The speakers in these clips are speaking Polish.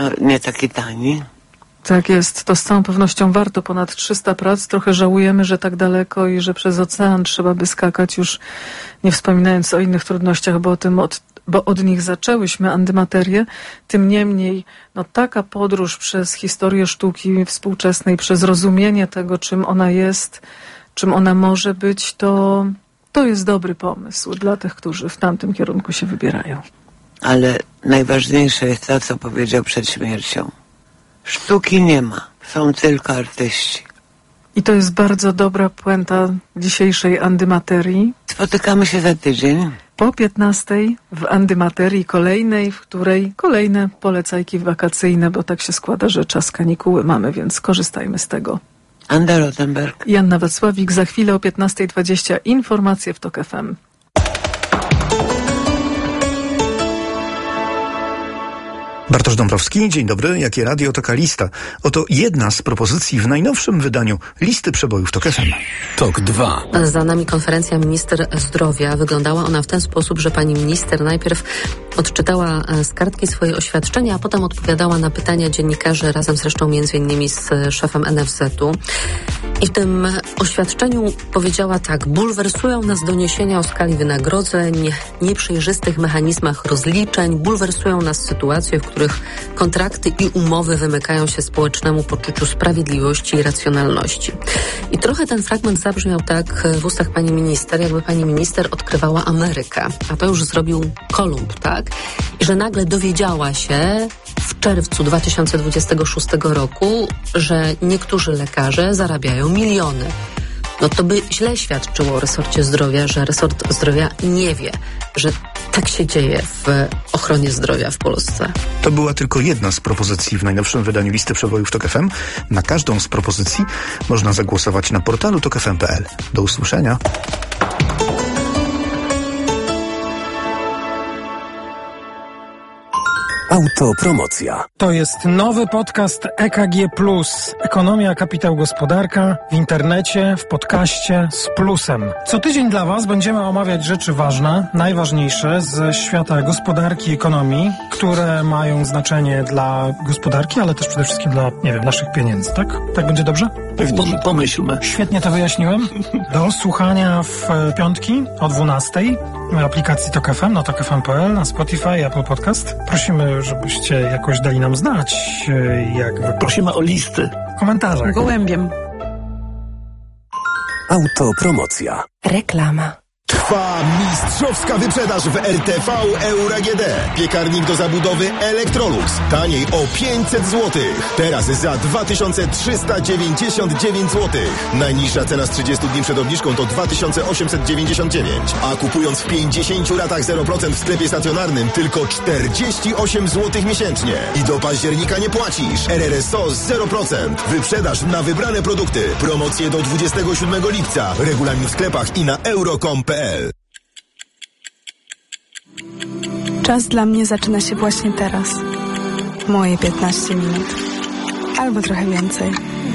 Nie taki tani. Tak jest, to z całą pewnością warto ponad 300 prac. Trochę żałujemy, że tak daleko i że przez ocean trzeba by skakać, już nie wspominając o innych trudnościach, bo od nich zaczęłyśmy antymaterię. Tym niemniej, taka podróż przez historię sztuki współczesnej, przez rozumienie tego, czym ona jest, czym ona może być, to jest dobry pomysł dla tych, którzy w tamtym kierunku się wybierają. Ale najważniejsze jest to, co powiedział przed śmiercią. Sztuki nie ma, są tylko artyści. I to jest bardzo dobra puenta dzisiejszej antymaterii. Spotykamy się za tydzień. Po 15:00 w antymaterii kolejnej, w której kolejne polecajki wakacyjne, bo tak się składa, że czas kanikuły mamy, więc korzystajmy z tego. Anda Rottenberg i Anna Wacławik. Za chwilę o 15:20 informacje w TOK FM. Bartosz Dąbrowski, dzień dobry. Jakie radio, taka lista. Oto jedna z propozycji w najnowszym wydaniu listy przebojów TOK FM. TOK 2. Za nami konferencja minister zdrowia. Wyglądała ona w ten sposób, że pani minister najpierw odczytała z kartki swoje oświadczenia, a potem odpowiadała na pytania dziennikarzy, razem zresztą między innymi z szefem NFZ-u. I w tym oświadczeniu powiedziała tak: bulwersują nas doniesienia o skali wynagrodzeń, nieprzejrzystych mechanizmach rozliczeń, bulwersują nas sytuacje, w których kontrakty i umowy wymykają się społecznemu poczuciu sprawiedliwości i racjonalności. I trochę ten fragment zabrzmiał tak w ustach pani minister, jakby pani minister odkrywała Amerykę, a to już zrobił Kolumb, tak? I że nagle dowiedziała się w czerwcu 2026 roku, że niektórzy lekarze zarabiają miliony. To by źle świadczyło o resorcie zdrowia, że resort zdrowia nie wie, że tak się dzieje w ochronie zdrowia w Polsce. To była tylko jedna z propozycji w najnowszym wydaniu listy przebojów TOK FM. Na każdą z propozycji można zagłosować na portalu tokfm.pl. Do usłyszenia. Autopromocja. To jest nowy podcast EKG+. Ekonomia, kapitał, gospodarka w internecie, w podcaście z plusem. Co tydzień dla Was będziemy omawiać rzeczy ważne, najważniejsze ze świata gospodarki i ekonomii, które mają znaczenie dla gospodarki, ale też przede wszystkim dla, naszych pieniędzy, tak? Tak będzie dobrze? Pomyślmy. Świetnie to wyjaśniłem. Do słuchania w piątki o 12:00 w aplikacji TOK FM, na tokfm.pl, na Spotify, Apple Podcast. Prosimy, żebyście jakoś dali nam znać, Prosimy o listy. W komentarzach. Gołębiem. Autopromocja. Reklama. Trwa mistrzowska wyprzedaż w RTV Euro AGD. Piekarnik do zabudowy Electrolux. Taniej o 500 zł. Teraz za 2399 zł. Najniższa cena z 30 dni przed obniżką to 2899. A kupując w 50 ratach 0% w sklepie stacjonarnym tylko 48 zł miesięcznie. I do października nie płacisz. RRSO 0%. Wyprzedaż na wybrane produkty. Promocje do 27 lipca. Regulamin w sklepach i na euro.com.pl. Czas dla mnie zaczyna się właśnie teraz. Moje 15 minut. Albo trochę więcej.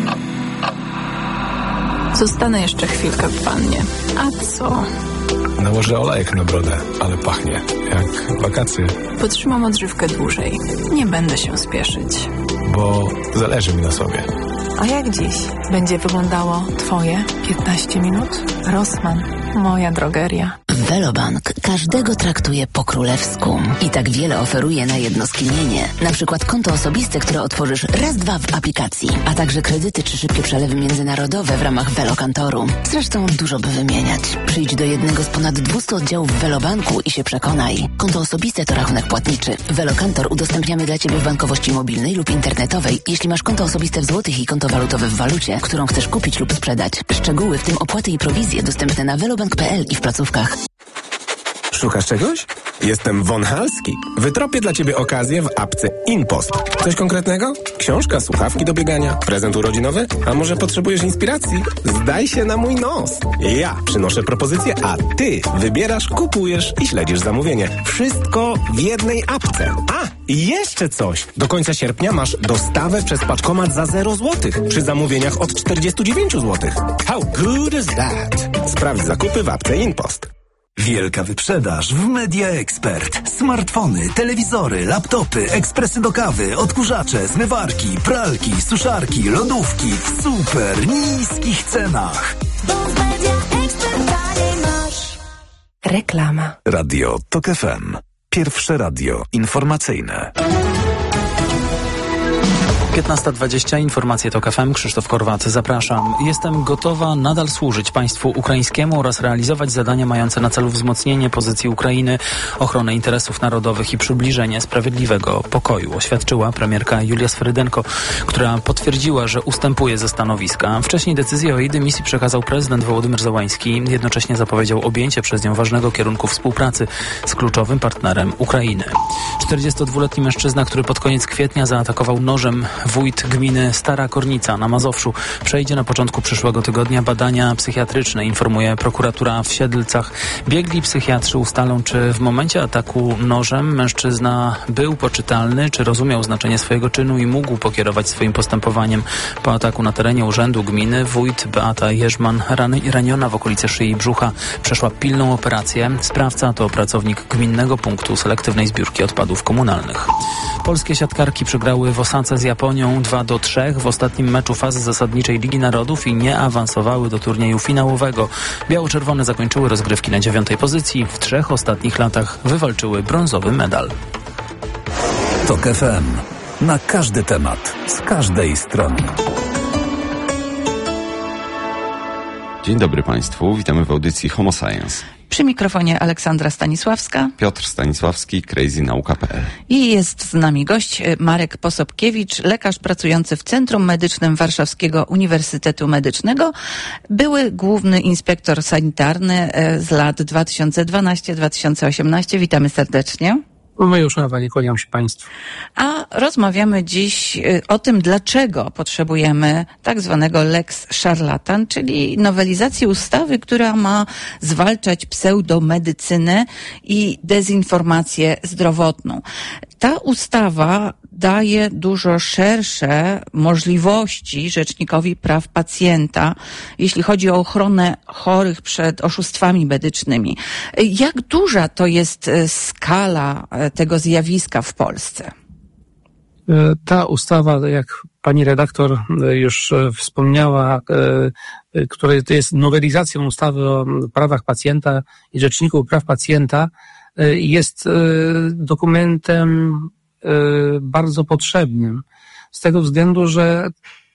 Zostanę jeszcze chwilkę w wannie. A co? Nałożę olejek na brodę, ale pachnie jak wakacje. Potrzymam odżywkę dłużej. Nie będę się spieszyć. Bo zależy mi na sobie. A jak dziś będzie wyglądało Twoje 15 minut? Rossmann, moja drogeria. Velobank każdego traktuje po królewsku i tak wiele oferuje na jedno skinienie. Na przykład konto osobiste, które otworzysz raz, dwa w aplikacji, a także kredyty czy szybkie przelewy międzynarodowe w ramach Velokantoru. Zresztą dużo by wymieniać. Przyjdź do jednego z ponad 200 oddziałów Velobanku i się przekonaj. Konto osobiste to rachunek płatniczy. Velokantor udostępniamy dla Ciebie w bankowości mobilnej lub internetowej, jeśli masz konto osobiste w złotych i konto walutowe w walucie, którą chcesz kupić lub sprzedać. Szczegóły, w tym opłaty i prowizje, dostępne na velobank.pl i w placówkach. Szukasz czegoś? Jestem Von Halski. Wytropię dla Ciebie okazję w apce InPost. Coś konkretnego? Książka, słuchawki do biegania, prezent urodzinowy? A może potrzebujesz inspiracji? Zdaj się na mój nos. Ja przynoszę propozycję, a Ty wybierasz, kupujesz i śledzisz zamówienie. Wszystko w jednej apce. A, i jeszcze coś. Do końca sierpnia masz dostawę przez paczkomat za 0 zł przy zamówieniach od 49 zł. How good is that? Sprawdź zakupy w apce InPost. Wielka wyprzedaż w Media Expert. Smartfony, telewizory, laptopy, ekspresy do kawy, odkurzacze, zmywarki, pralki, suszarki, lodówki w super niskich cenach. Bo w Media Expert taniej masz. Reklama. Radio TOK FM. Pierwsze radio informacyjne. 15:20, informacje TOK FM, Krzysztof Korwat, zapraszam. Jestem gotowa nadal służyć państwu ukraińskiemu oraz realizować zadania mające na celu wzmocnienie pozycji Ukrainy, ochronę interesów narodowych i przybliżenie sprawiedliwego pokoju, oświadczyła premierka Julia Swerydenko, która potwierdziła, że ustępuje ze stanowiska. Wcześniej decyzję o jej dymisji przekazał prezydent Wołodymyr Zełański. Jednocześnie zapowiedział objęcie przez nią ważnego kierunku współpracy z kluczowym partnerem Ukrainy. 42-letni mężczyzna, który pod koniec kwietnia zaatakował nożem wójt gminy Stara Kornica na Mazowszu, przejdzie na początku przyszłego tygodnia badania psychiatryczne, informuje prokuratura w Siedlcach. Biegli psychiatrzy ustalą, czy w momencie ataku nożem mężczyzna był poczytalny, czy rozumiał znaczenie swojego czynu i mógł pokierować swoim postępowaniem. Po ataku na terenie urzędu gminy wójt Beata Jerzman, raniona w okolicy szyi i brzucha, przeszła pilną operację. Sprawca to pracownik Gminnego Punktu Selektywnej Zbiórki Odpadów Komunalnych. Polskie siatkarki przegrały w Osace z Japonią 2-3 w ostatnim meczu fazy zasadniczej Ligi Narodów i nie awansowały do turnieju finałowego. Biało-czerwone zakończyły rozgrywki na 9. pozycji. W 3 ostatnich latach wywalczyły brązowy medal. TOK FM. Na każdy temat, z każdej strony. Dzień dobry Państwu, witamy w audycji Homo Science. Przy mikrofonie Aleksandra Stanisławska, Piotr Stanisławski, crazynauka.pl. I jest z nami gość Marek Posobkiewicz, lekarz pracujący w Centrum Medycznym Warszawskiego Uniwersytetu Medycznego, były główny inspektor sanitarny z lat 2012-2018. Witamy serdecznie. Moje uszanowanie, kłaniam się Państwu. A rozmawiamy dziś o tym, dlaczego potrzebujemy tak zwanego lex szarlatan, czyli nowelizacji ustawy, która ma zwalczać pseudomedycynę i dezinformację zdrowotną. Ta ustawa daje dużo szersze możliwości Rzecznikowi Praw Pacjenta, jeśli chodzi o ochronę chorych przed oszustwami medycznymi. Jak duża to jest skala tego zjawiska w Polsce? Ta ustawa, jak pani redaktor już wspomniała, która to jest nowelizacją ustawy o prawach pacjenta i Rzeczniku Praw Pacjenta, jest dokumentem bardzo potrzebnym. Z tego względu, że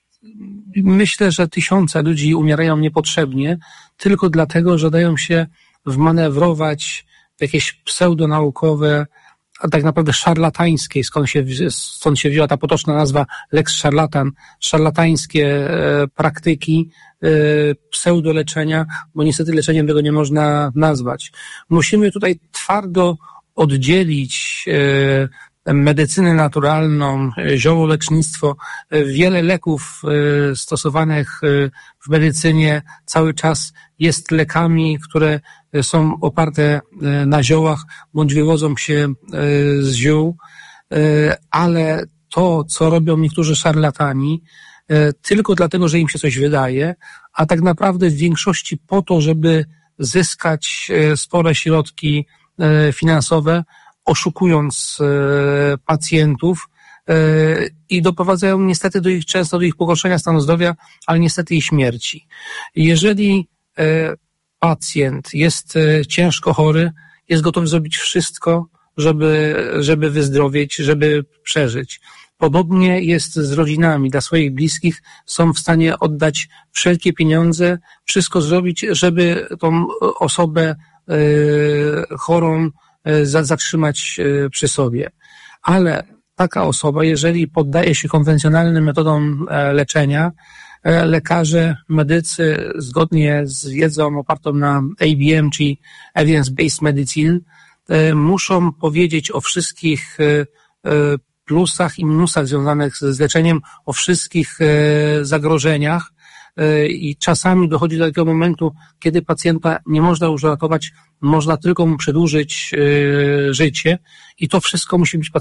myślę, że tysiące ludzi umierają niepotrzebnie tylko dlatego, że dają się wmanewrować w jakieś pseudonaukowe, a tak naprawdę szarlatańskie, stąd się wzięła ta potoczna nazwa lex szarlatan, szarlatańskie praktyki pseudoleczenia, bo niestety leczeniem tego nie można nazwać. Musimy tutaj twardo oddzielić medycynę naturalną, ziołolecznictwo. Wiele leków stosowanych w medycynie cały czas jest lekami, które są oparte na ziołach bądź wywodzą się z ziół, ale to, co robią niektórzy szarlatani, tylko dlatego, że im się coś wydaje, a tak naprawdę w większości po to, żeby zyskać spore środki finansowe, oszukując pacjentów i doprowadzają niestety często do ich pogorszenia stanu zdrowia, ale niestety i śmierci. Jeżeli pacjent jest ciężko chory, jest gotowy zrobić wszystko, żeby wyzdrowieć, żeby przeżyć. Podobnie jest z rodzinami. Dla swoich bliskich są w stanie oddać wszelkie pieniądze, wszystko zrobić, żeby tą osobę chorą zatrzymać przy sobie. Ale taka osoba, jeżeli poddaje się konwencjonalnym metodom leczenia, lekarze, medycy, zgodnie z wiedzą opartą na ABM, czyli Evidence-Based Medicine, muszą powiedzieć o wszystkich plusach i minusach związanych z leczeniem, o wszystkich zagrożeniach, i czasami dochodzi do takiego momentu, kiedy pacjenta nie można już ratować, można tylko mu przedłużyć życie i to wszystko musi być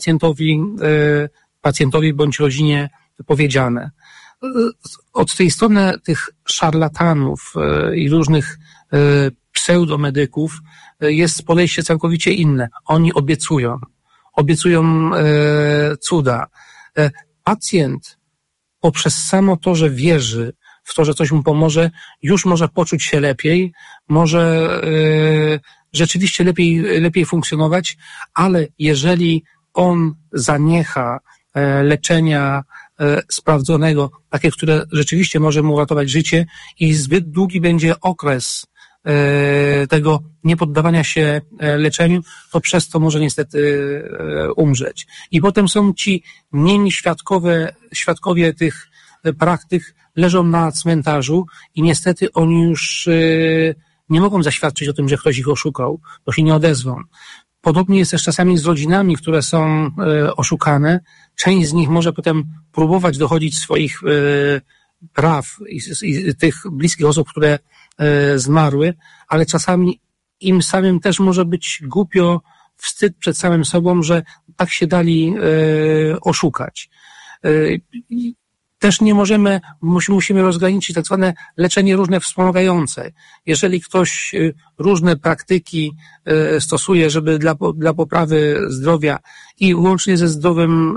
pacjentowi bądź rodzinie powiedziane. Od tej strony tych szarlatanów i różnych pseudomedyków jest podejście całkowicie inne. Oni obiecują cuda. Pacjent poprzez samo to, że wierzy w to, że coś mu pomoże, już może poczuć się lepiej, może rzeczywiście lepiej funkcjonować, ale jeżeli on zaniecha leczenia sprawdzonego, takie, które rzeczywiście może mu uratować życie i zbyt długi będzie okres tego niepoddawania się leczeniu, to przez to może niestety umrzeć. I potem są ci niemi świadkowie tych praktyk leżą na cmentarzu i niestety oni już nie mogą zaświadczyć o tym, że ktoś ich oszukał, bo się nie odezwą. Podobnie jest też czasami z rodzinami, które są oszukane. Część z nich może potem próbować dochodzić swoich praw i tych bliskich osób, które zmarły, ale czasami im samym też może być głupio, wstyd przed samym sobą, że tak się dali oszukać. Też nie musimy rozgraniczyć tak zwane leczenie różne wspomagające. Jeżeli ktoś różne praktyki stosuje, żeby dla poprawy zdrowia i łącznie ze zdrowym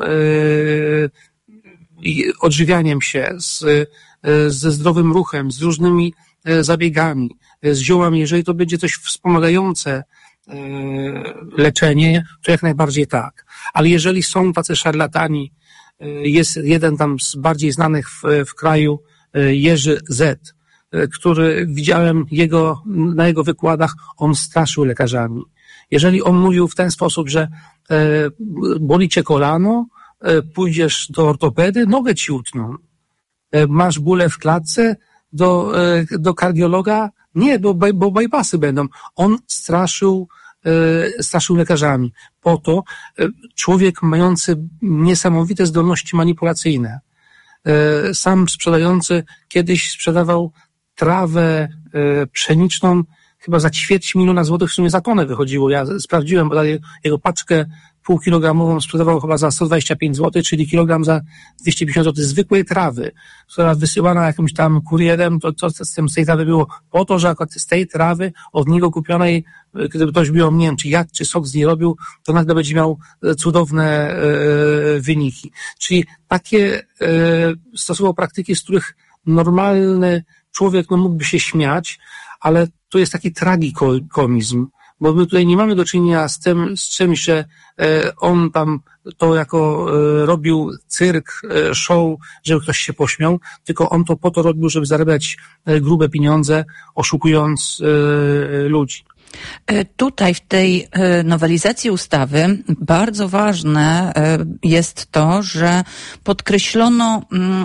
odżywianiem się, ze zdrowym ruchem, z różnymi zabiegami, z ziołami, jeżeli to będzie coś wspomagające leczenie, to jak najbardziej tak. Ale jeżeli są tacy szarlatani, jest jeden tam z bardziej znanych w kraju, Jerzy Z., który widziałem na jego wykładach, on straszył lekarzami. Jeżeli on mówił w ten sposób, że boli cię kolano, pójdziesz do ortopedy, nogę ci utną. Masz bóle w klatce, do kardiologa? Nie, bo bypassy będą. On straszył lekarzami. Po to człowiek mający niesamowite zdolności manipulacyjne. Sam sprzedający kiedyś sprzedawał trawę pszeniczną chyba za 250 000 złotych, w sumie za tonę wychodziło. Ja sprawdziłem, bo jego paczkę półkilogramową sprzedawał chyba za 125 zł, czyli kilogram za 250 zł zwykłej trawy, która wysyłana jakimś tam kurierem, to z tej trawy było po to, że akurat z tej trawy od niego kupionej, gdyby ktoś wziął, nie wiem, czy jad, czy sok z niej robił, to nagle będzie miał cudowne wyniki. Czyli takie stosował praktyki, z których normalny człowiek mógłby się śmiać, ale to jest taki tragikomizm, bo my tutaj nie mamy do czynienia z czymś, że on tam to jako robił cyrk, show, żeby ktoś się pośmiał, tylko on to po to robił, żeby zarabiać grube pieniądze, oszukując ludzi. Tutaj w tej nowelizacji ustawy bardzo ważne jest to, że podkreślono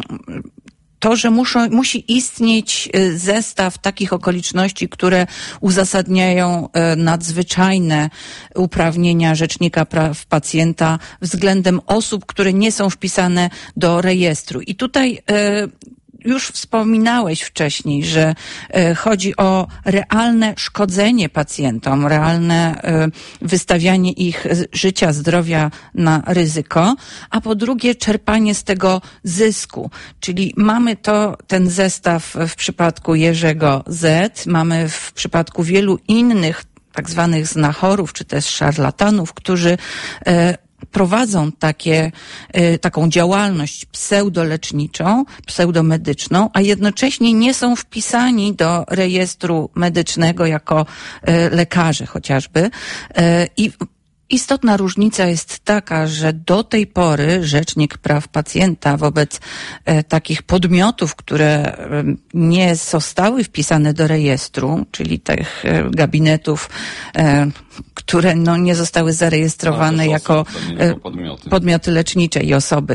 to, że musi istnieć zestaw takich okoliczności, które uzasadniają nadzwyczajne uprawnienia Rzecznika Praw Pacjenta względem osób, które nie są wpisane do rejestru. I tutaj już wspominałeś wcześniej, że chodzi o realne szkodzenie pacjentom, realne wystawianie ich życia, zdrowia na ryzyko, a po drugie czerpanie z tego zysku. Czyli mamy ten zestaw w przypadku Jerzego Z, mamy w przypadku wielu innych tak zwanych znachorów, czy też szarlatanów, którzy prowadzą taką działalność pseudoleczniczą, pseudomedyczną, a jednocześnie nie są wpisani do rejestru medycznego jako lekarze chociażby. I istotna różnica jest taka, że do tej pory Rzecznik Praw Pacjenta wobec takich podmiotów, które nie zostały wpisane do rejestru, czyli tych gabinetów, które nie zostały zarejestrowane jako podmioty lecznicze i osoby,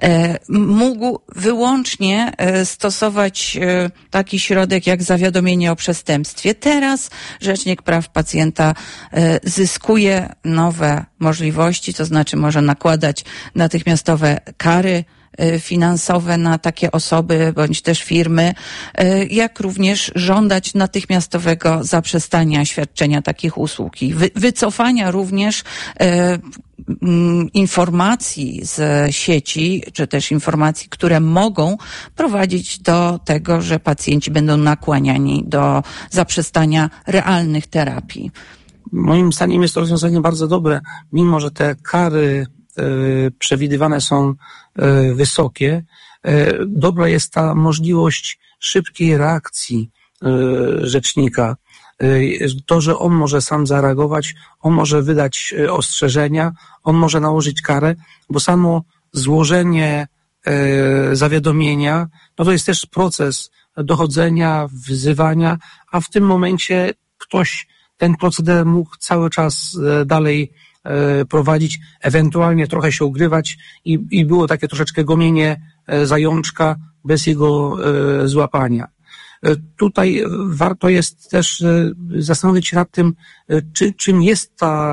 mógł wyłącznie stosować taki środek jak zawiadomienie o przestępstwie. Teraz Rzecznik Praw Pacjenta zyskuje nowe możliwości, to znaczy może nakładać natychmiastowe kary finansowe na takie osoby bądź też firmy, jak również żądać natychmiastowego zaprzestania świadczenia takich usług i wycofania również informacji z sieci, czy też informacji, które mogą prowadzić do tego, że pacjenci będą nakłaniani do zaprzestania realnych terapii. Moim zdaniem jest to rozwiązanie bardzo dobre, mimo że te kary przewidywane są wysokie. Dobra jest ta możliwość szybkiej reakcji rzecznika. To, że on może sam zareagować, on może wydać ostrzeżenia, on może nałożyć karę, bo samo złożenie zawiadomienia, no to jest też proces dochodzenia, wzywania, a w tym momencie ktoś ten proceder mógł cały czas dalej prowadzić, ewentualnie trochę się ukrywać i było takie troszeczkę gonienie zajączka bez jego złapania. Tutaj warto jest też zastanowić się nad tym, czym jest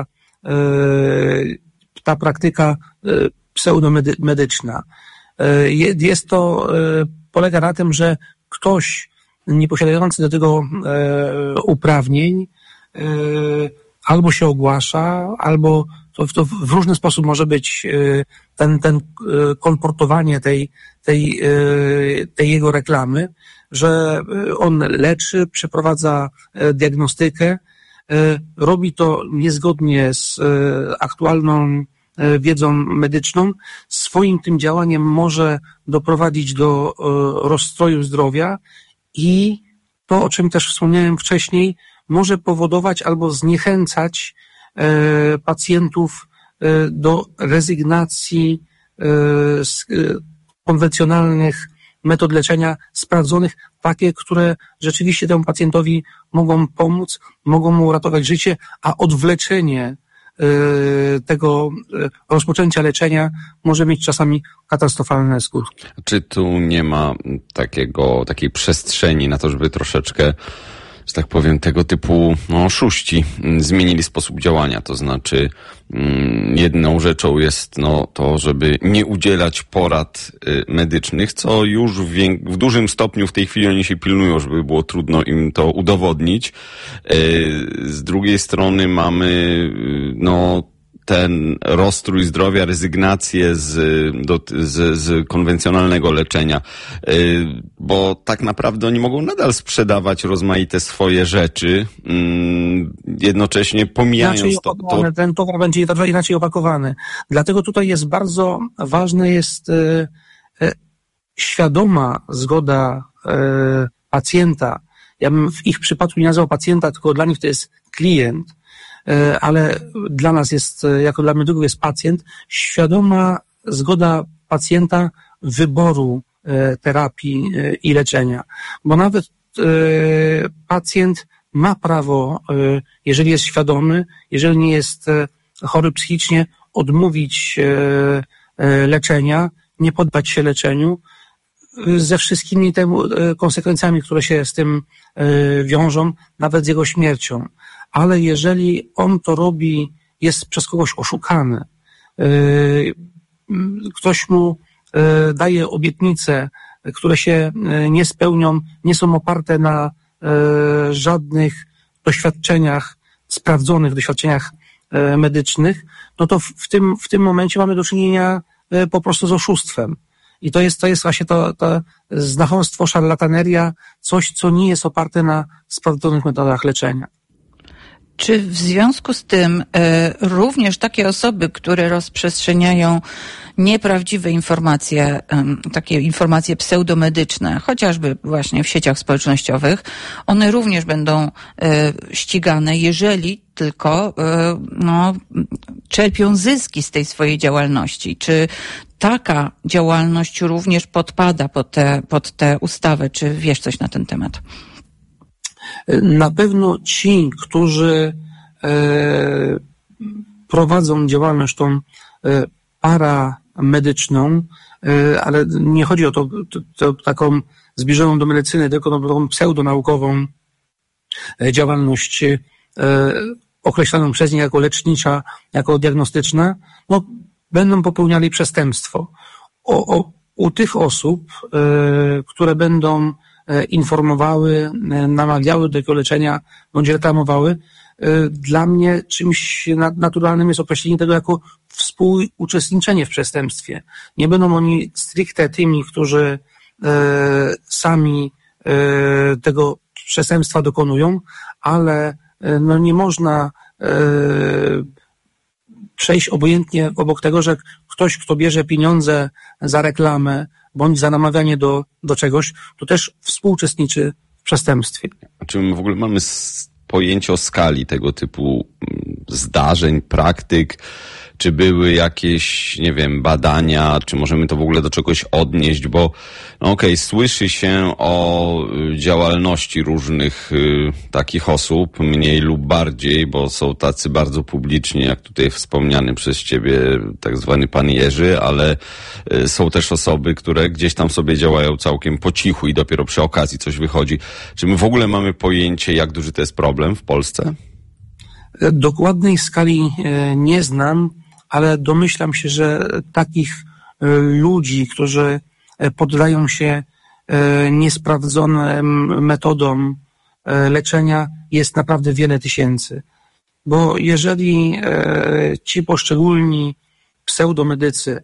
ta praktyka pseudomedyczna. Jest to, polega na tym, że ktoś nieposiadający do tego uprawnień albo się ogłasza, albo to w różny sposób może być ten kolportowanie tej jego reklamy, że on leczy, przeprowadza diagnostykę, robi to niezgodnie z aktualną wiedzą medyczną, swoim tym działaniem może doprowadzić do rozstroju zdrowia i to, o czym też wspomniałem wcześniej, może powodować albo zniechęcać pacjentów do rezygnacji z konwencjonalnych metod leczenia sprawdzonych, takie, które rzeczywiście temu pacjentowi mogą pomóc, mogą mu uratować życie, a odwleczenie tego rozpoczęcia leczenia może mieć czasami katastrofalne skutki. Czy tu nie ma takiej przestrzeni na to, żeby troszeczkę, że tak powiem, tego typu oszuści zmienili sposób działania? To znaczy jedną rzeczą jest to, żeby nie udzielać porad medycznych, co już w dużym stopniu w tej chwili oni się pilnują, żeby było trudno im to udowodnić. Z drugiej strony mamy ten rozstrój zdrowia, rezygnację z konwencjonalnego leczenia, bo tak naprawdę oni mogą nadal sprzedawać rozmaite swoje rzeczy, jednocześnie pomijając ten towar będzie inaczej opakowany. Dlatego tutaj jest bardzo ważne jest świadoma zgoda pacjenta. Ja bym w ich przypadku nie nazwał pacjenta, tylko dla nich to jest klient, ale dla nas jest, jako dla medyków jest pacjent, świadoma zgoda pacjenta wyboru terapii i leczenia. Bo nawet pacjent ma prawo, jeżeli jest świadomy, jeżeli nie jest chory psychicznie, odmówić leczenia, nie poddać się leczeniu, ze wszystkimi konsekwencjami, które się z tym wiążą, nawet z jego śmiercią. Ale jeżeli on to robi, jest przez kogoś oszukany, ktoś mu daje obietnice, które się nie spełnią, nie są oparte na żadnych doświadczeniach, sprawdzonych doświadczeniach medycznych, no to w tym momencie mamy do czynienia po prostu z oszustwem. I to jest właśnie to znachorstwo, szarlataneria, coś, co nie jest oparte na sprawdzonych metodach leczenia. Czy w związku z tym również takie osoby, które rozprzestrzeniają nieprawdziwe informacje, takie informacje pseudomedyczne, chociażby właśnie w sieciach społecznościowych, one również będą ścigane, jeżeli tylko czerpią zyski z tej swojej działalności? Czy taka działalność również podpada pod tę ustawę? Czy wiesz coś na ten temat? Na pewno ci, którzy prowadzą działalność tą paramedyczną, ale nie chodzi o to taką zbliżoną do medycyny, tylko tą pseudonaukową działalność określaną przez nich jako lecznicza, jako diagnostyczna, będą popełniali przestępstwo. U tych osób, które będą informowały, namawiały do tego leczenia, bądź reklamowały, dla mnie czymś naturalnym jest określenie tego jako współuczestniczenie w przestępstwie. Nie będą oni stricte tymi, którzy sami tego przestępstwa dokonują, ale no nie można przejść obojętnie obok tego, że ktoś, kto bierze pieniądze za reklamę bądź za namawianie do czegoś, to też współuczestniczy w przestępstwie. Czy my w ogóle mamy pojęcie o skali tego typu zdarzeń, praktyk? Czy były jakieś, nie wiem, badania, czy możemy to w ogóle do czegoś odnieść, bo no okej, słyszy się o działalności różnych takich osób, mniej lub bardziej, bo są tacy bardzo publiczni, jak tutaj wspomniany przez ciebie tak zwany pan Jerzy, ale są też osoby, które gdzieś tam sobie działają całkiem po cichu i dopiero przy okazji coś wychodzi. Czy my w ogóle mamy pojęcie, jak duży to jest problem w Polsce? Dokładnej skali nie znam, ale domyślam się, że takich ludzi, którzy poddają się niesprawdzonym metodom leczenia, jest naprawdę wiele tysięcy. Bo jeżeli ci poszczególni pseudomedycy,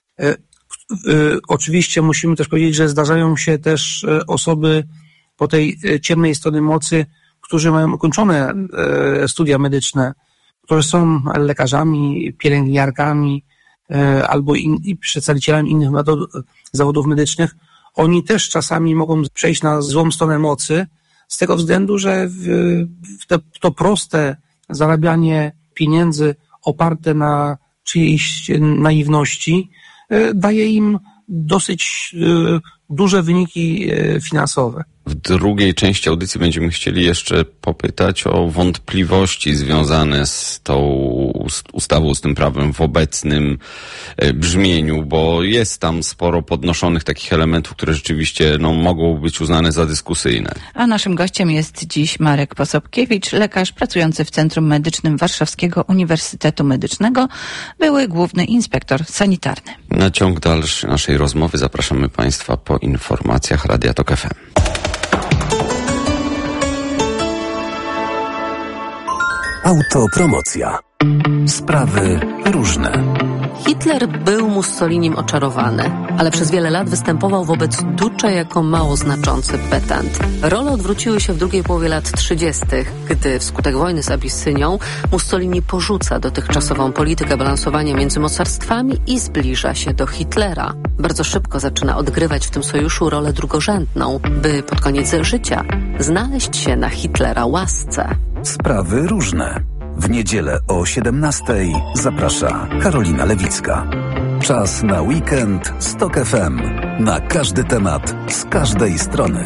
oczywiście musimy też powiedzieć, że zdarzają się też osoby po tej ciemnej stronie mocy, którzy mają ukończone studia medyczne, którzy są lekarzami, pielęgniarkami albo przedstawicielami innych zawodów medycznych, oni też czasami mogą przejść na złą stronę mocy z tego względu, że to proste zarabianie pieniędzy oparte na czyjejś naiwności daje im dosyć duże wyniki finansowe. W drugiej części audycji będziemy chcieli jeszcze popytać o wątpliwości związane z tą ustawą, z tym prawem w obecnym brzmieniu, bo jest tam sporo podnoszonych takich elementów, które rzeczywiście mogą być uznane za dyskusyjne. A naszym gościem jest dziś Marek Posobkiewicz, lekarz pracujący w Centrum Medycznym Warszawskiego Uniwersytetu Medycznego, były główny inspektor sanitarny. Na ciąg dalszy naszej rozmowy zapraszamy Państwa po informacjach Radia Tok FM. Autopromocja. Sprawy różne. Hitler był Mussolinim oczarowany, ale przez wiele lat występował wobec Duce jako mało znaczący petant. Role odwróciły się w drugiej połowie lat 30., gdy wskutek wojny z Abisynią Mussolini porzuca dotychczasową politykę balansowania między mocarstwami i zbliża się do Hitlera. Bardzo szybko zaczyna odgrywać w tym sojuszu rolę drugorzędną, by pod koniec życia znaleźć się na Hitlera łasce. Sprawy różne. W niedzielę o 17:00 zaprasza Karolina Lewicka. Czas na weekend z Tok FM. Na każdy temat, z każdej strony.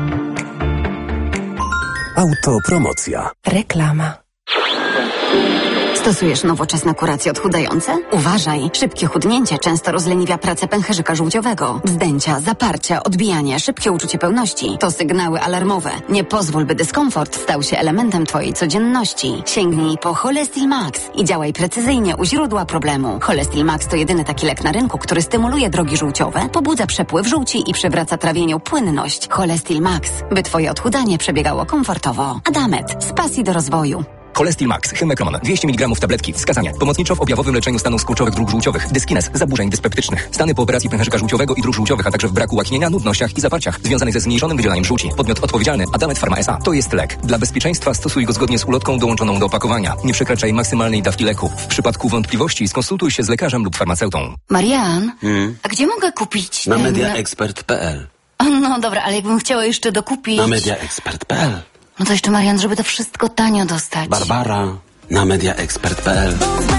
Autopromocja. Reklama. Stosujesz nowoczesne kuracje odchudzające? Uważaj! Szybkie chudnięcie często rozleniwia pracę pęcherzyka żółciowego. Wzdęcia, zaparcia, odbijanie, szybkie uczucie pełności to sygnały alarmowe. Nie pozwól, by dyskomfort stał się elementem twojej codzienności. Sięgnij po Cholestil Max i działaj precyzyjnie u źródła problemu. Cholestil Max to jedyny taki lek na rynku, który stymuluje drogi żółciowe, pobudza przepływ żółci i przywraca trawieniu płynność. Cholestil Max, by twoje odchudzanie przebiegało komfortowo. Adamet, z pasji do rozwoju. Cholestil Max, Hymekroman, 200 mg tabletki. Wskazania. Pomocniczo w objawowym leczeniu stanów skurczowych dróg żółciowych. Dyskines, zaburzeń dyspeptycznych. Stany po operacji pęcherzyka żółciowego i dróg żółciowych, a także w braku łaknienia, nudnościach i zaparciach związanych ze zmniejszonym wydzielaniem żółci. Podmiot odpowiedzialny Adamet Pharma S.A. To jest lek. Dla bezpieczeństwa stosuj go zgodnie z ulotką dołączoną do opakowania. Nie przekraczaj maksymalnej dawki leku. W przypadku wątpliwości skonsultuj się z lekarzem lub farmaceutą. Marian, a gdzie mogę kupić Na mediaexpert.pl. No dobra, ale jakbym chciała jeszcze dokupić... Na mediaexpert.pl. No to jeszcze, Marian, żeby to wszystko tanio dostać. Barbara. Na mediaexpert.pl.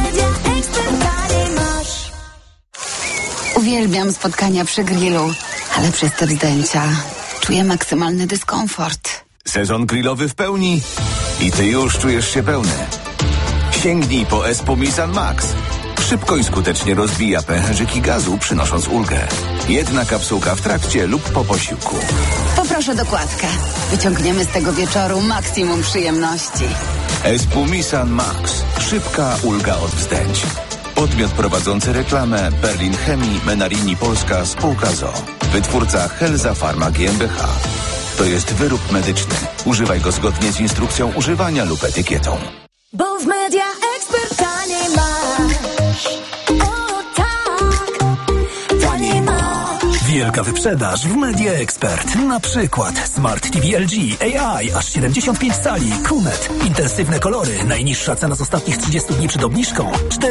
Uwielbiam spotkania przy grillu, ale przez te wzdęcia czuję maksymalny dyskomfort. Sezon grillowy w pełni i ty już czujesz się pełny. Sięgnij po Espumisan Max. Szybko i skutecznie rozbija pęcherzyki gazu, przynosząc ulgę. Jedna kapsułka w trakcie lub po posiłku. Poproszę dokładkę. Wyciągniemy z tego wieczoru maksimum przyjemności. Espumisan Max. Szybka ulga od wzdęć. Podmiot prowadzący reklamę Berlin Chemii Menarini Polska Spółka ZOO. Wytwórca Helza Pharma GmbH. To jest wyrób medyczny. Używaj go zgodnie z instrukcją używania lub etykietą. Bo w Media Expert taniej masz. O tak, taniej masz. Wielka wyprzedaż w Media Expert. Na przykład Smart TV LG AI aż 75 cali, QNET. Intensywne kolory. Najniższa cena z ostatnich 30 dni przed obniżką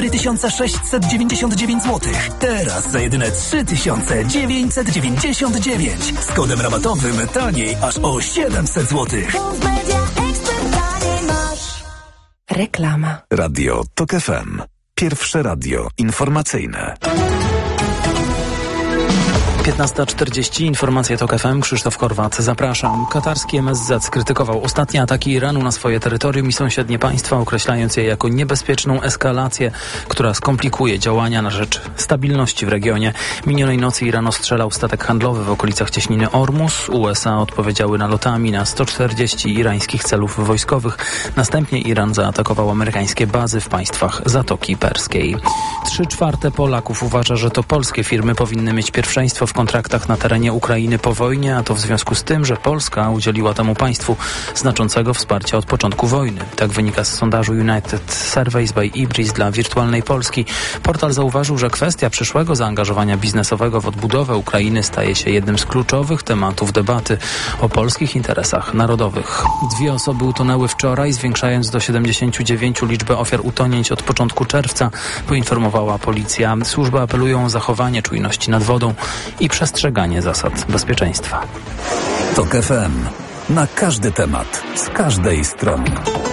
4699 zł. Teraz za jedyne 3999. Z kodem rabatowym taniej aż o 700 zł. Bo w Media Expert taniej masz. Reklama. Radio TOK FM. Pierwsze radio informacyjne. 15:40, informacje TOK FM, Krzysztof Korwat, zapraszam. Katarski MSZ skrytykował ostatnie ataki Iranu na swoje terytorium i sąsiednie państwa, określając je jako niebezpieczną eskalację, która skomplikuje działania na rzecz stabilności w regionie. Minionej nocy Iran ostrzelał statek handlowy w okolicach cieśniny Ormus. USA odpowiedziały nalotami na 140 irańskich celów wojskowych. Następnie Iran zaatakował amerykańskie bazy w państwach Zatoki Perskiej. 3/4 Polaków uważa, że to polskie firmy powinny mieć pierwszeństwo w kontraktach na terenie Ukrainy po wojnie, a to w związku z tym, że Polska udzieliła temu państwu znaczącego wsparcia od początku wojny. Tak wynika z sondażu United Surveys by Ibris dla Wirtualnej Polski. Portal zauważył, że kwestia przyszłego zaangażowania biznesowego w odbudowę Ukrainy staje się jednym z kluczowych tematów debaty o polskich interesach narodowych. 2 osoby utonęły wczoraj, zwiększając do 79 liczbę ofiar utonięć od początku czerwca, poinformowała policja. Służby apelują o zachowanie czujności nad wodą i przestrzeganie zasad bezpieczeństwa. TOK FM. Na każdy temat, z każdej strony.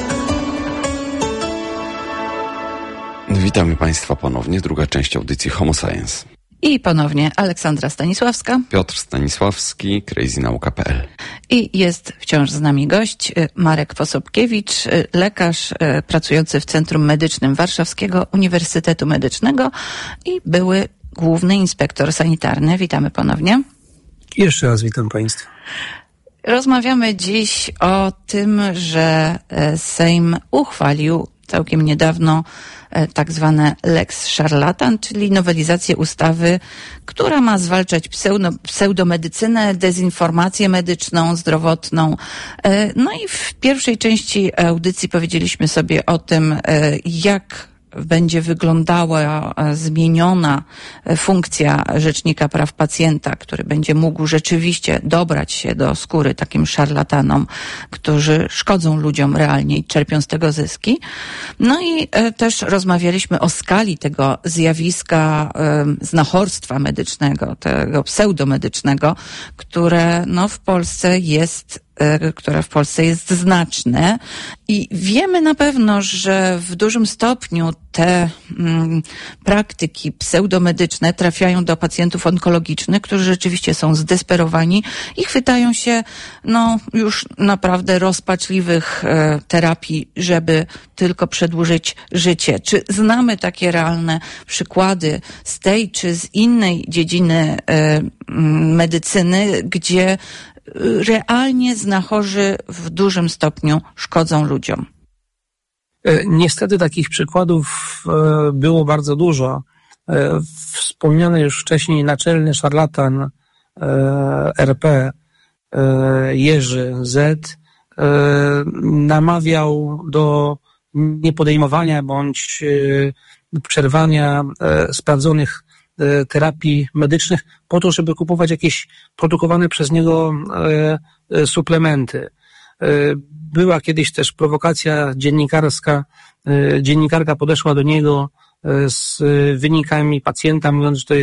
Witamy Państwa ponownie. Druga część audycji Homo Science. I ponownie Aleksandra Stanisławska. Piotr Stanisławski, crazynauka.pl. I jest wciąż z nami gość Marek Posobkiewicz, lekarz pracujący w Centrum Medycznym Warszawskiego Uniwersytetu Medycznego i były główny inspektor sanitarny. Witamy ponownie. Jeszcze raz witam Państwa. Rozmawiamy dziś o tym, że Sejm uchwalił całkiem niedawno tak zwane Lex Szarlatan, czyli nowelizację ustawy, która ma zwalczać pseudomedycynę, dezinformację medyczną, zdrowotną. No i w pierwszej części audycji powiedzieliśmy sobie o tym, jak będzie wyglądała zmieniona funkcja Rzecznika Praw Pacjenta, który będzie mógł rzeczywiście dobrać się do skóry takim szarlatanom, którzy szkodzą ludziom realnie i czerpią z tego zyski. No i też rozmawialiśmy o skali tego zjawiska znachorstwa medycznego, tego pseudomedycznego, które w Polsce jest znaczne i wiemy na pewno, że w dużym stopniu te praktyki pseudomedyczne trafiają do pacjentów onkologicznych, którzy rzeczywiście są zdesperowani i chwytają się już naprawdę rozpaczliwych terapii, żeby tylko przedłużyć życie. Czy znamy takie realne przykłady z tej czy z innej dziedziny medycyny, gdzie realnie znachorzy w dużym stopniu szkodzą ludziom? Niestety takich przykładów było bardzo dużo. Wspomniany już wcześniej naczelny szarlatan RP Jerzy Z. namawiał do niepodejmowania bądź przerwania sprawdzonych terapii medycznych po to, żeby kupować jakieś produkowane przez niego suplementy. Była kiedyś też prowokacja dziennikarska. Dziennikarka podeszła do niego z wynikami pacjenta, mówiąc, że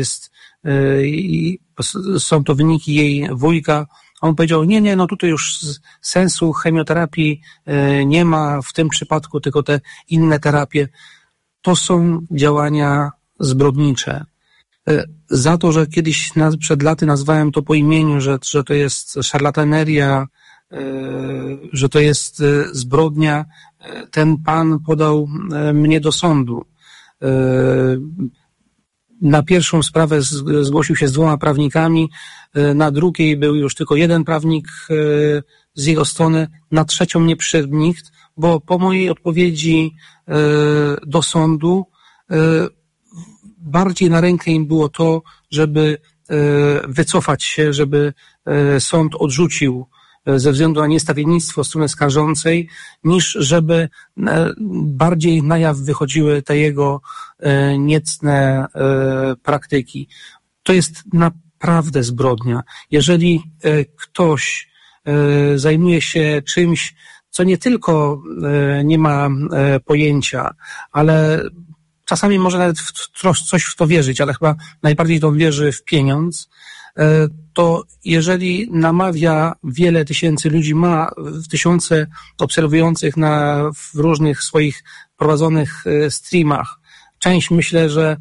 są to wyniki jej wujka. On powiedział, nie, tutaj już sensu chemioterapii nie ma w tym przypadku, tylko te inne terapie. To są działania zbrodnicze. Za to, że kiedyś przed laty nazwałem to po imieniu, że to jest szarlataneria, że to jest zbrodnia, ten pan podał mnie do sądu. Na pierwszą sprawę zgłosił się z 2 prawnikami, na drugiej był już tylko 1 prawnik z jego strony, na trzecią nie przyszedł nikt, bo po mojej odpowiedzi do sądu bardziej na rękę im było to, żeby wycofać się, żeby sąd odrzucił ze względu na niestawiennictwo strony skarżącej, niż żeby bardziej na jaw wychodziły te jego niecne praktyki. To jest naprawdę zbrodnia. Jeżeli ktoś zajmuje się czymś, co nie tylko nie ma pojęcia, ale czasami może nawet coś w to wierzyć, ale chyba najbardziej to wierzy w pieniądz, to jeżeli namawia wiele tysięcy ludzi, ma tysiące obserwujących w różnych swoich prowadzonych streamach, część myślę, że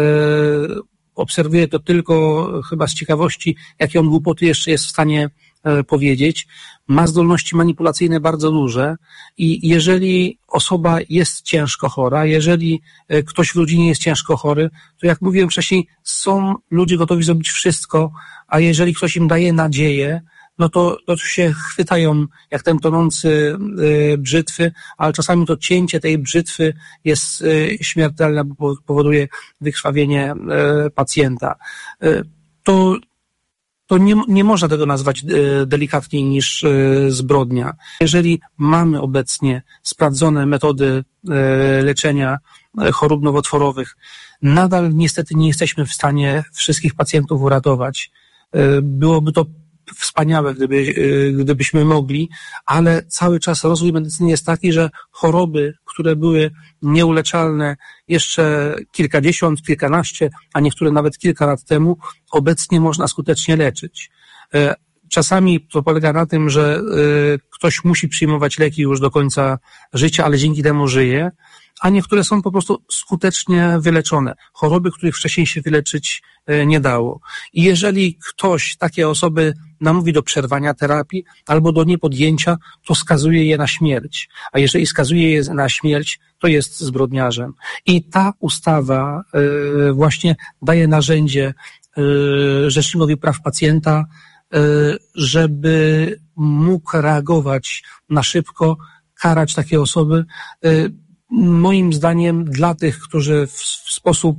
obserwuje to tylko chyba z ciekawości, jakie on głupoty jeszcze jest w stanie powiedzieć, ma zdolności manipulacyjne bardzo duże i jeżeli osoba jest ciężko chora, jeżeli ktoś w rodzinie jest ciężko chory, to jak mówiłem wcześniej, są ludzie gotowi zrobić wszystko, a jeżeli ktoś im daje nadzieję, no to się chwytają jak ten tonący brzytwy, ale czasami to cięcie tej brzytwy jest śmiertelne, bo powoduje wykrwawienie pacjenta. To nie można tego nazwać delikatniej niż zbrodnia. Jeżeli mamy obecnie sprawdzone metody leczenia chorób nowotworowych, nadal niestety nie jesteśmy w stanie wszystkich pacjentów uratować. Byłoby to wspaniałe, gdybyśmy mogli, ale cały czas rozwój medycyny jest taki, że choroby, które były nieuleczalne jeszcze kilkadziesiąt, kilkanaście, a niektóre nawet kilka lat temu, obecnie można skutecznie leczyć. Czasami to polega na tym, że ktoś musi przyjmować leki już do końca życia, ale dzięki temu żyje, a niektóre są po prostu skutecznie wyleczone. Choroby, których wcześniej się wyleczyć nie dało. I jeżeli ktoś takie osoby namówi do przerwania terapii albo do niepodjęcia, to skazuje je na śmierć. A jeżeli skazuje je na śmierć, to jest zbrodniarzem. I ta ustawa właśnie daje narzędzie Rzecznikowi Praw Pacjenta, żeby mógł reagować na szybko, karać takie osoby. Moim zdaniem dla tych, którzy w sposób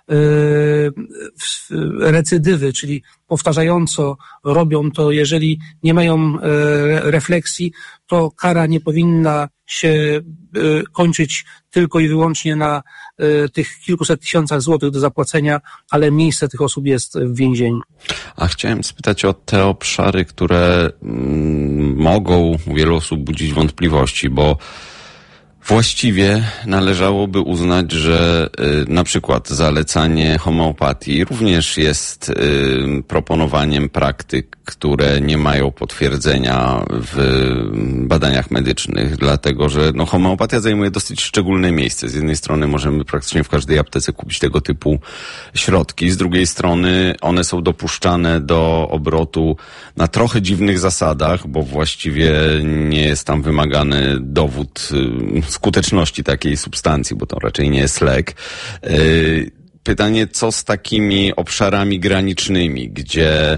recydywy, czyli powtarzająco robią to, jeżeli nie mają refleksji, to kara nie powinna się kończyć tylko i wyłącznie na tych kilkuset tysiącach złotych do zapłacenia, ale miejsce tych osób jest w więzieniu. A chciałem spytać o te obszary, które mogą u wielu osób budzić wątpliwości, bo właściwie należałoby uznać, że na przykład zalecanie homeopatii również jest proponowaniem praktyk, które nie mają potwierdzenia w badaniach medycznych, dlatego że homeopatia zajmuje dosyć szczególne miejsce. Z jednej strony możemy praktycznie w każdej aptece kupić tego typu środki, z drugiej strony one są dopuszczane do obrotu na trochę dziwnych zasadach, bo właściwie nie jest tam wymagany dowód skuteczności takiej substancji, bo to raczej nie jest lek. Pytanie, co z takimi obszarami granicznymi, gdzie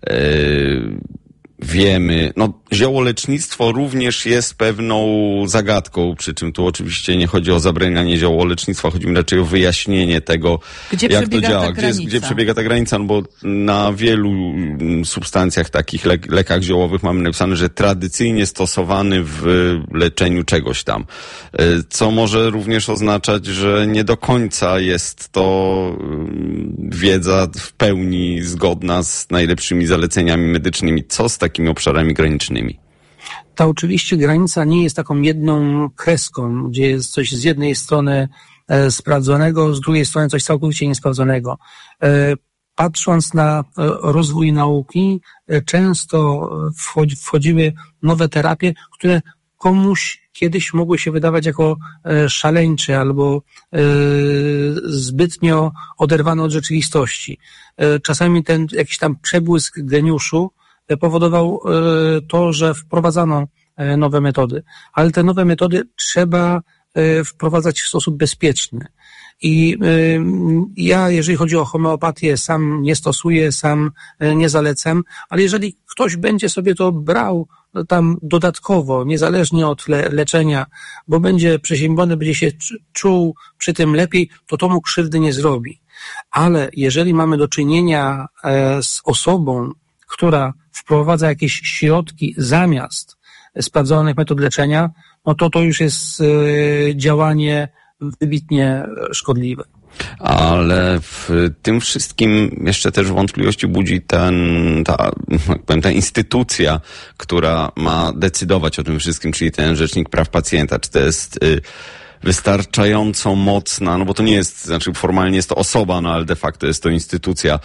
wiemy, ziołolecznictwo również jest pewną zagadką, przy czym tu oczywiście nie chodzi o zabranianie ziołolecznictwa, chodzi mi raczej o wyjaśnienie tego, jak to działa, gdzie przebiega ta granica, bo na wielu substancjach, takich lekach ziołowych mamy napisane, że tradycyjnie stosowany w leczeniu czegoś tam, co może również oznaczać, że nie do końca jest to wiedza w pełni zgodna z najlepszymi zaleceniami medycznymi. Co z takimi obszarami granicznymi? Ta oczywiście granica nie jest taką jedną kreską, gdzie jest coś z jednej strony sprawdzonego, z drugiej strony coś całkowicie niesprawdzonego. Patrząc na rozwój nauki, często wchodziły nowe terapie, które komuś kiedyś mogły się wydawać jako szaleńcze albo zbytnio oderwane od rzeczywistości. Czasami ten jakiś tam przebłysk geniuszu powodował to, że wprowadzano nowe metody, ale te nowe metody trzeba wprowadzać w sposób bezpieczny. I ja, jeżeli chodzi o homeopatię, sam nie stosuję, sam nie zalecam, ale jeżeli ktoś będzie sobie to brał tam dodatkowo, niezależnie od leczenia, bo będzie przeziębiony, będzie się czuł przy tym lepiej, to mu krzywdy nie zrobi. Ale jeżeli mamy do czynienia z osobą, która wprowadza jakieś środki zamiast sprawdzonych metod leczenia, no to już jest działanie wybitnie szkodliwe. Ale w tym wszystkim jeszcze też wątpliwości budzi ta instytucja, która ma decydować o tym wszystkim, czyli ten Rzecznik Praw Pacjenta. Czy to jest wystarczająco mocna, no bo to nie jest, znaczy formalnie jest to osoba, no ale de facto jest to instytucja.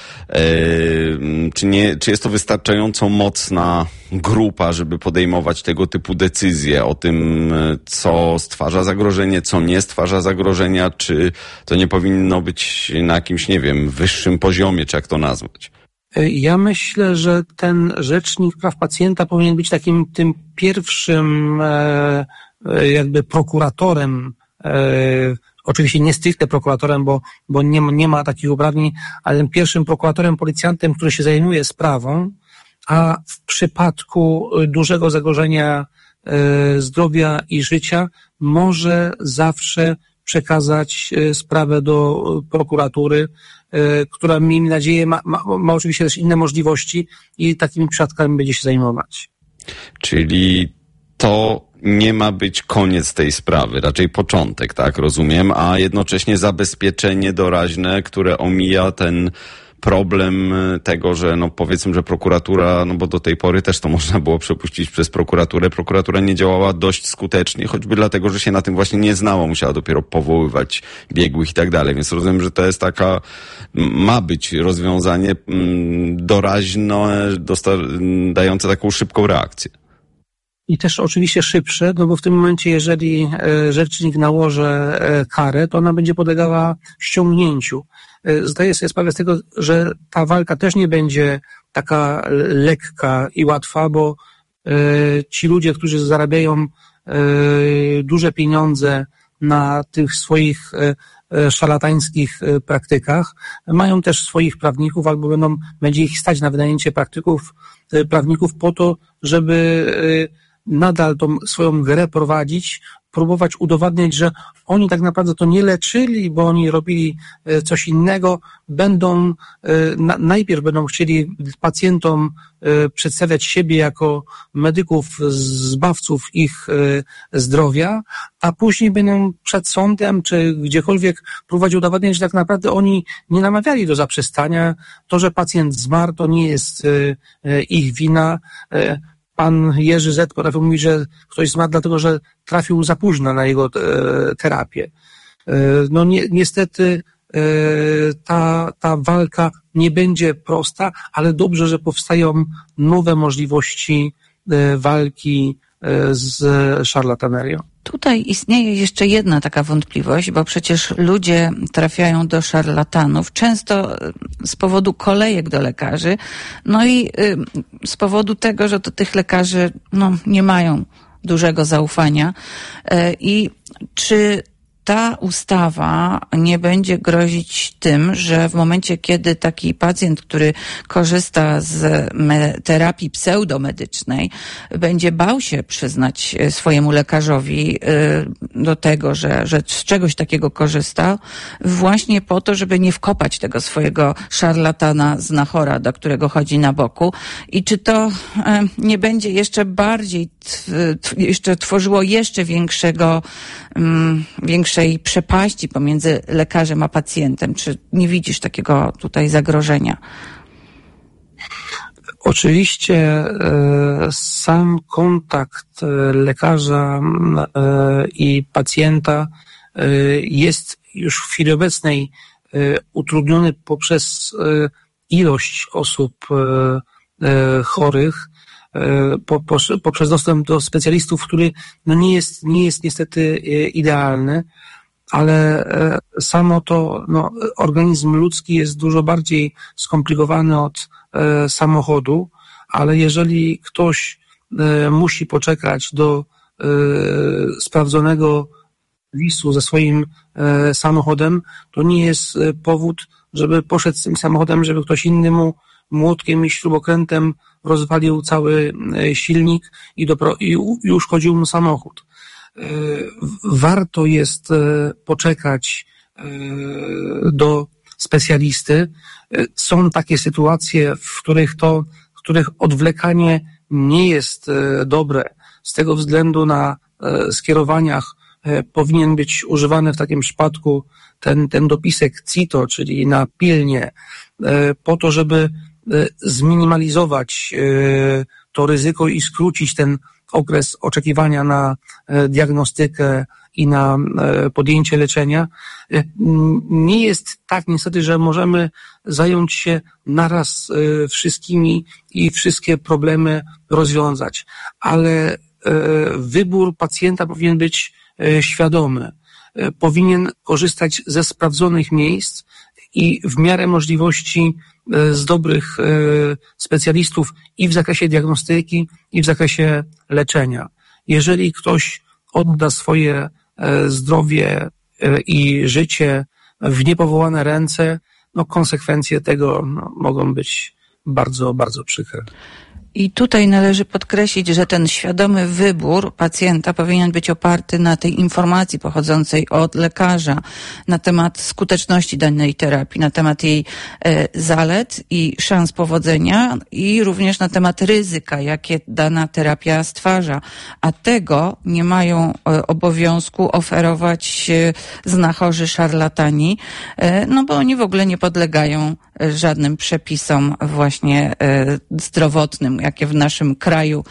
Czy jest to wystarczająco mocna grupa, żeby podejmować tego typu decyzje o tym, co stwarza zagrożenie, co nie stwarza zagrożenia, czy to nie powinno być na jakimś, nie wiem, wyższym poziomie, czy jak to nazwać? Ja myślę, że ten Rzecznik Praw Pacjenta powinien być tym pierwszym jakby prokuratorem, oczywiście nie stricte prokuratorem, bo nie ma takich uprawnień, ale pierwszym prokuratorem, policjantem, który się zajmuje sprawą, a w przypadku dużego zagrożenia zdrowia i życia może zawsze przekazać sprawę do prokuratury, która, miejmy nadzieję, ma oczywiście też inne możliwości i takimi przypadkami będzie się zajmować. Czyli to nie ma być koniec tej sprawy, raczej początek, tak rozumiem, a jednocześnie zabezpieczenie doraźne, które omija ten problem tego, że no powiedzmy, że prokuratura, no bo do tej pory też to można było przepuścić przez prokuraturę. Prokuratura nie działała dość skutecznie, choćby dlatego, że się na tym właśnie nie znała, musiała dopiero powoływać biegłych i tak dalej. Więc rozumiem, że to jest ma być rozwiązanie doraźne, dające taką szybką reakcję. I też oczywiście szybsze, no bo w tym momencie, jeżeli rzecznik nałoży karę, to ona będzie podlegała ściągnięciu. Zdaję sobie sprawę z tego, że ta walka też nie będzie taka lekka i łatwa, bo ci ludzie, którzy zarabiają duże pieniądze na tych swoich szarlatańskich praktykach, mają też swoich prawników albo będzie ich stać na wynajęcie prawników po to, żeby nadal tą swoją grę prowadzić, próbować udowadniać, że oni tak naprawdę to nie leczyli, bo oni robili coś innego, najpierw będą chcieli pacjentom przedstawiać siebie jako medyków, zbawców ich zdrowia, a później będą przed sądem czy gdziekolwiek próbować udowadniać, że tak naprawdę oni nie namawiali do zaprzestania. To, że pacjent zmarł, to nie jest ich wina. Pan Jerzy Z. potrafił mówić, że ktoś zmarł dlatego, że trafił za późno na jego terapię. No niestety ta walka nie będzie prosta, ale dobrze, że powstają nowe możliwości walki z szarlatanerią. Tutaj istnieje jeszcze jedna taka wątpliwość, bo przecież ludzie trafiają do szarlatanów często z powodu kolejek do lekarzy, no i z powodu tego, że do tych lekarzy nie mają dużego zaufania. I czy ta ustawa nie będzie grozić tym, że w momencie, kiedy taki pacjent, który korzysta z terapii pseudomedycznej, będzie bał się przyznać swojemu lekarzowi do tego, że z czegoś takiego korzysta, właśnie po to, żeby nie wkopać tego swojego szarlatana, znachora, do którego chodzi na boku. I czy to nie będzie jeszcze bardziej, jeszcze tworzyło jeszcze większej przepaści pomiędzy lekarzem a pacjentem? Czy nie widzisz takiego tutaj zagrożenia? Oczywiście sam kontakt lekarza i pacjenta jest już w chwili obecnej utrudniony poprzez ilość osób chorych, poprzez dostęp do specjalistów, który nie jest niestety idealny, ale samo to, organizm ludzki jest dużo bardziej skomplikowany od samochodu, ale jeżeli ktoś musi poczekać do sprawdzonego serwisu ze swoim samochodem, to nie jest powód, żeby poszedł z tym samochodem, żeby ktoś inny mu młotkiem i śrubokrętem rozwalił cały silnik i uszkodził mu samochód. Warto jest poczekać w których których odwlekanie nie jest dobre. Z tego względu na skierowaniach powinien być używany w takim przypadku ten dopisek CITO, czyli na pilnie, po to, żeby zminimalizować to ryzyko i skrócić ten okres oczekiwania na diagnostykę i na podjęcie leczenia. Nie jest tak niestety, że możemy zająć się naraz wszystkimi i wszystkie problemy rozwiązać, ale wybór pacjenta powinien być świadomy. Powinien korzystać ze sprawdzonych miejsc i w miarę możliwości z dobrych specjalistów i w zakresie diagnostyki, i w zakresie leczenia. Jeżeli ktoś odda swoje zdrowie i życie w niepowołane ręce, konsekwencje tego mogą być bardzo, bardzo przykre. I tutaj należy podkreślić, że ten świadomy wybór pacjenta powinien być oparty na tej informacji pochodzącej od lekarza na temat skuteczności danej terapii, na temat jej zalet i szans powodzenia i również na temat ryzyka, jakie dana terapia stwarza. A tego nie mają obowiązku oferować znachorzy szarlatani, bo oni w ogóle nie podlegają żadnym przepisom właśnie zdrowotnym, jakie w naszym kraju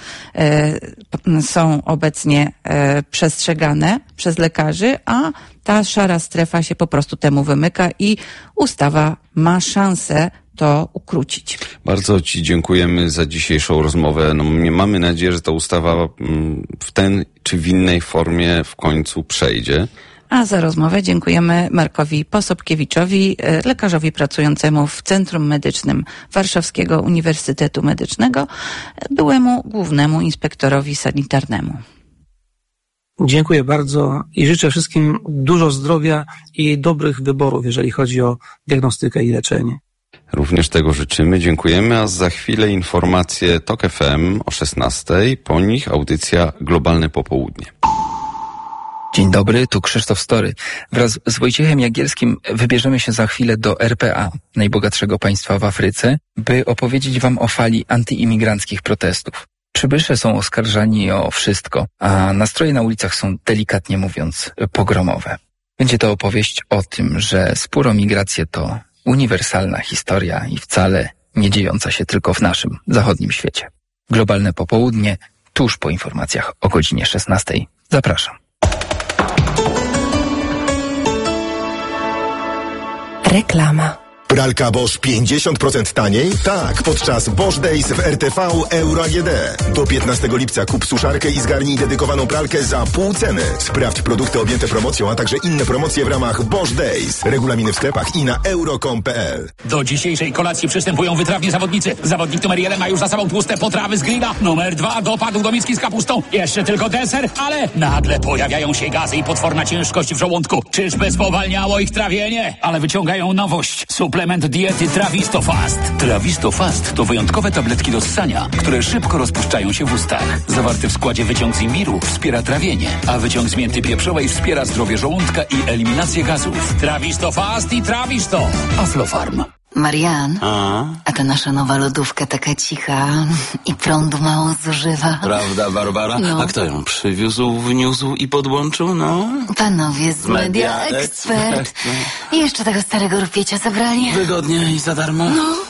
są obecnie przestrzegane przez lekarzy, a ta szara strefa się po prostu temu wymyka i ustawa ma szansę to ukrócić. Bardzo Ci dziękujemy za dzisiejszą rozmowę. Mamy nadzieję, że ta ustawa w ten czy w innej formie w końcu przejdzie. A za rozmowę dziękujemy Markowi Posobkiewiczowi, lekarzowi pracującemu w Centrum Medycznym Warszawskiego Uniwersytetu Medycznego, byłemu głównemu inspektorowi sanitarnemu. Dziękuję bardzo i życzę wszystkim dużo zdrowia i dobrych wyborów, jeżeli chodzi o diagnostykę i leczenie. Również tego życzymy, dziękujemy, a za chwilę informacje TOK FM o 16:00, po nich audycja Globalne Popołudnie. Dzień dobry, tu Krzysztof Story. Wraz z Wojciechem Jagielskim wybierzemy się za chwilę do RPA, najbogatszego państwa w Afryce, by opowiedzieć wam o fali antyimigranckich protestów. Przybysze są oskarżani o wszystko, a nastroje na ulicach są, delikatnie mówiąc, pogromowe. Będzie to opowieść o tym, że spór o migrację to uniwersalna historia i wcale nie dziejąca się tylko w naszym zachodnim świecie. Globalne Popołudnie, tuż po informacjach o godzinie 16:00. Zapraszam. Reklama. Pralka Bosch 50% taniej? Tak, podczas Bosch Days w RTV Euro AGD. Do 15 lipca kup suszarkę i zgarnij dedykowaną pralkę za pół ceny. Sprawdź produkty objęte promocją, a także inne promocje w ramach Bosch Days. Regulaminy w sklepach i na euro.com.pl. Do dzisiejszej kolacji przystępują wytrawni zawodnicy. Zawodnik numer 1 ma już za sobą tłuste potrawy z grilla. Numer 2 dopadł do miski z kapustą. Jeszcze tylko deser, ale nagle pojawiają się gazy i potworna ciężkość w żołądku. Czyżby spowalniało ich trawienie? Ale wyciągają nowość. Suplement diety Trawisto Fast. Trawisto Fast to wyjątkowe tabletki do ssania, które szybko rozpuszczają się w ustach. Zawarty w składzie wyciąg z imbiru wspiera trawienie, a wyciąg z mięty pieprzowej wspiera zdrowie żołądka i eliminację gazów. Trawisto Fast i Trawisto. Aflofarm. Marian, a ta nasza nowa lodówka taka cicha i prądu mało zużywa. Prawda, Barbara? No. A kto ją przywiózł, wniósł i podłączył, no? Panowie z Media Expert. I jeszcze tego starego rupiecia zabrali. Wygodnie i za darmo? No.